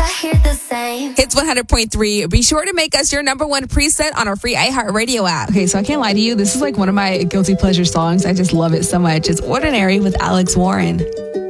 I hear the same. Hits 100.3. Be sure to make us your number one preset on our free iHeartRadio app. Okay, so I can't lie to you. This is like one of my guilty pleasure songs. I just love it so much. It's Ordinary with Alex Warren.